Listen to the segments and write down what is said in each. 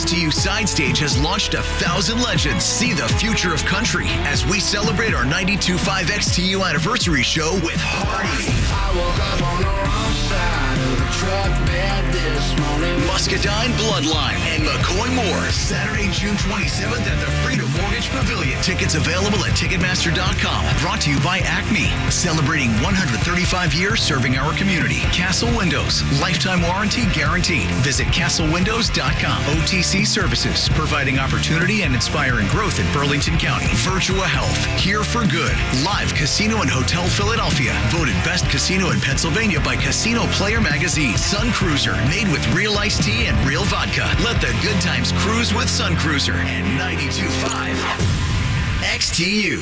XTU Side Stage has launched 1,000 legends. See the future of country as we celebrate our 92.5 XTU anniversary show with Hardy. I woke up on the wrong side of the truck bed this morning. Muscadine Bloodline and McCoy Moore. Saturday, June 27th at the Freedom Mortgage Pavilion. Tickets available at Ticketmaster.com. Brought to you by Acme. Celebrating 135 years serving our community. Castle Windows. Lifetime warranty guaranteed. Visit CastleWindows.com. OTC Services. Providing opportunity and inspiring growth in Burlington County. Virtua Health. Here for Good. Live Casino and Hotel Philadelphia. Voted best casino in Pennsylvania by Casino Player Magazine. Sun Cruiser. Made with real iced tea and real vodka. Let the good times cruise with Sun Cruiser. And 92.5 XTU.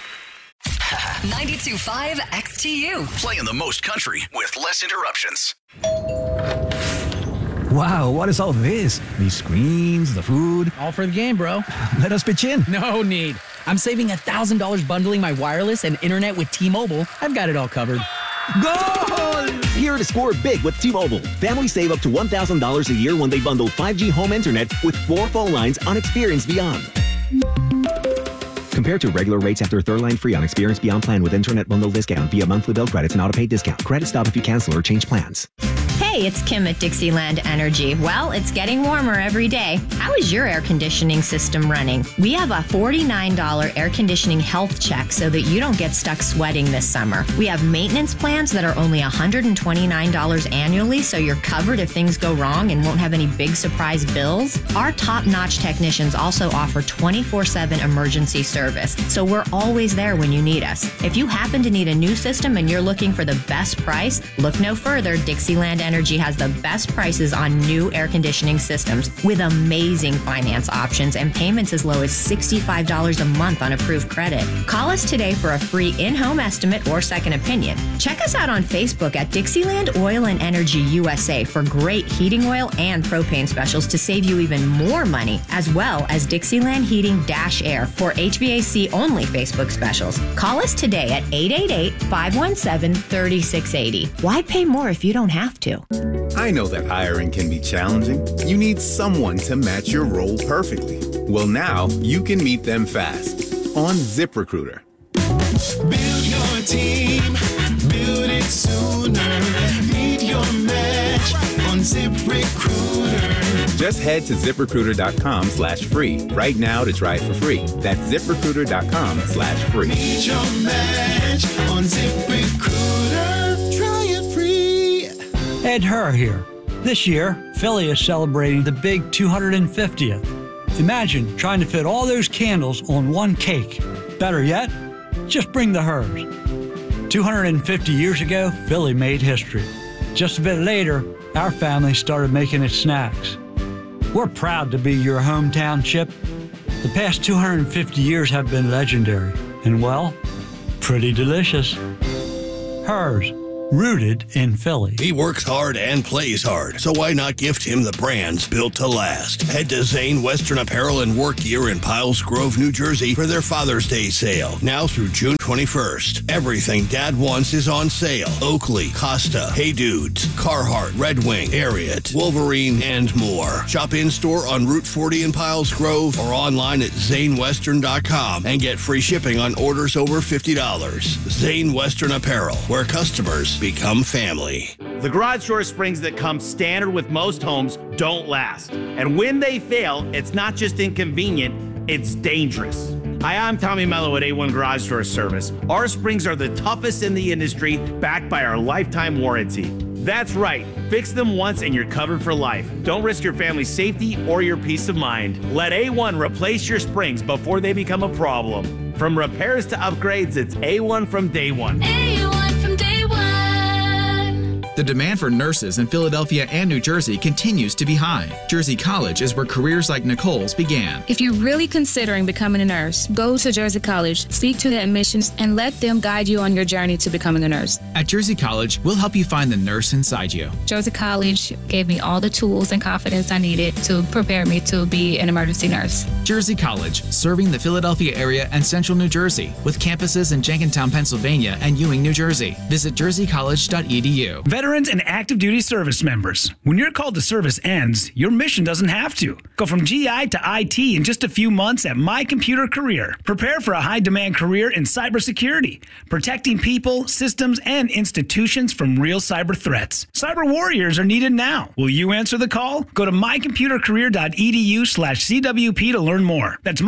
92.5 XTU. Playing the most country with less interruptions. Wow, what is all this? These screens, the food. All for the game, bro. Let us pitch in. No need. I'm saving $1,000 bundling my wireless and internet with T-Mobile. I've got it all covered. Goal! Here to score big with T-Mobile. Families save up to $1,000 a year when they bundle 5G home internet with 4 phone lines on Experience Beyond. Compared to regular rates after third line free on Experience Beyond plan with internet bundle discount via monthly bill credits and auto-pay discount. Credit stop if you cancel or change plans. Hey, it's Kim at Dixieland Energy. Well, it's getting warmer every day. How is your air conditioning system running? We have a $49 air conditioning health check so that you don't get stuck sweating this summer. We have maintenance plans that are only $129 annually, so you're covered if things go wrong and won't have any big surprise bills. Our top-notch technicians also offer 24/7 emergency service, so we're always there when you need us. If you happen to need a new system and you're looking for the best price, look no further. Dixieland Energy has the best prices on new air conditioning systems with amazing finance options and payments as low as $65 a month on approved credit. Call us today for a free in-home estimate or second opinion. Check us out on Facebook at Dixieland Oil and Energy USA for great heating oil and propane specials to save you even more money, as well as Dixieland Heating Dash Air for HVAC only Facebook specials. Call us today at 888-517-3680. Why pay more if you don't have to? I know that hiring can be challenging. You need someone to match your role perfectly. Well, now you can meet them fast on ZipRecruiter. Build your team, build it sooner. Meet your match on ZipRecruiter. Just head to ZipRecruiter.com/free right now to try it for free. That's ZipRecruiter.com/free. Meet your match on ZipRecruiter. Try it free. Ed Herr here. This year, Philly is celebrating the big 250th. Imagine trying to fit all those candles on one cake. Better yet, just bring the Herrs. 250 years ago, Philly made history. Just a bit later, our family started making its snacks. We're proud to be your hometown chip. The past 250 years have been legendary and, well, pretty delicious. Herrs. Rooted in Philly. He works hard and plays hard, so why not gift him the brands built to last? Head to Zane Western Apparel and Work Gear in Piles Grove, New Jersey for their Father's Day sale, now through June 21st. Everything Dad wants is on sale. Oakley, Costa, Hey Dudes, Carhartt, Red Wing, Ariat, Wolverine, and more. Shop in-store on Route 40 in Piles Grove or online at ZaneWestern.com and get free shipping on orders over $50. Zane Western Apparel, where customers become family. The garage door springs that come standard with most homes don't last. And when they fail, it's not just inconvenient, it's dangerous. Hi, I'm Tommy Mello at A1 Garage Door Service. Our springs are the toughest in the industry, backed by our lifetime warranty. That's right. Fix them once and you're covered for life. Don't risk your family's safety or your peace of mind. Let A1 replace your springs before they become a problem. From repairs to upgrades, it's A1 from day one. A1 from day one. The demand for nurses in Philadelphia and New Jersey continues to be high. Jersey College is where careers like Nicole's began. If you're really considering becoming a nurse, go to Jersey College, speak to the admissions, and let them guide you on your journey to becoming a nurse. At Jersey College, we'll help you find the nurse inside you. Jersey College gave me all the tools and confidence I needed to prepare me to be an emergency nurse. Jersey College, serving the Philadelphia area and central New Jersey, with campuses in Jenkintown, Pennsylvania and Ewing, New Jersey. Visit jerseycollege.edu. Veterans and active duty service members, when your call to service ends, your mission doesn't have to. Go from GI to IT in just a few months at My Computer Career. Prepare for a high-demand career in cybersecurity, protecting people, systems, and institutions from real cyber threats. Cyber warriors are needed now. Will you answer the call? Go to mycomputercareer.edu/CWP to learn more. That's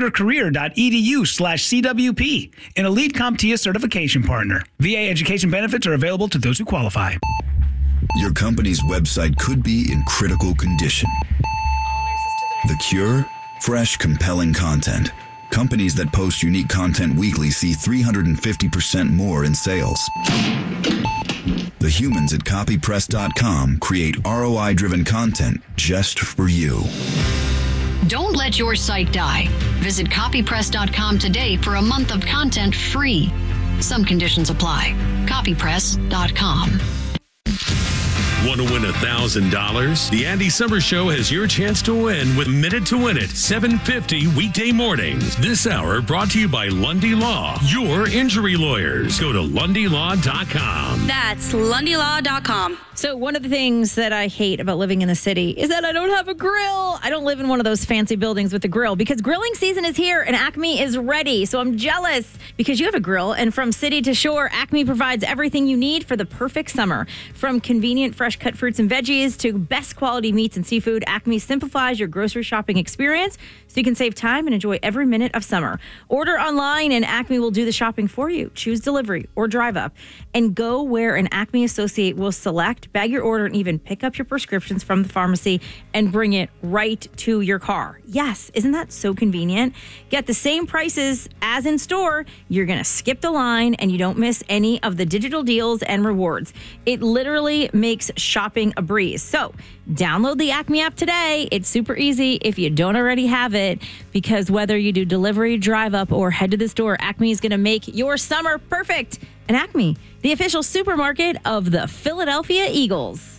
mycomputercareer.edu/CWP, an elite CompTIA certification partner. VA education benefits are available to those who qualify. Your company's website could be in critical condition. The cure? Fresh, compelling content. Companies that post unique content weekly see 350% more in sales. The humans at copypress.com create ROI-driven content just for you. Don't let your site die. Visit copypress.com today for a month of content free. Some conditions apply. Copypress.com. Want to win $1,000? The Andy Summers Show has your chance to win with Minute to Win It, 7:50 weekday mornings. This hour brought to you by Lundy Law, your injury lawyers. Go to LundyLaw.com. That's LundyLaw.com. So one of the things that I hate about living in the city is that I don't have a grill. I don't live in one of those fancy buildings with a grill because grilling season is here and Acme is ready. So I'm jealous because you have a grill, and from city to shore, Acme provides everything you need for the perfect summer. From convenient fresh cut fruits and veggies to best quality meats and seafood, Acme simplifies your grocery shopping experience so you can save time and enjoy every minute of summer. Order online and Acme will do the shopping for you. Choose delivery or drive up and go where an Acme associate will select, bag your order, and even pick up your prescriptions from the pharmacy and bring it right to your car. Yes, isn't that so convenient? Get the same prices as in store. You're going to skip the line and you don't miss any of the digital deals and rewards. It literally makes shopping a breeze. So download the Acme app today. It's super easy if you don't already have it, because whether you do delivery, drive up, or head to the store, Acme is going to make your summer perfect. And Acme, the official supermarket of the Philadelphia Eagles.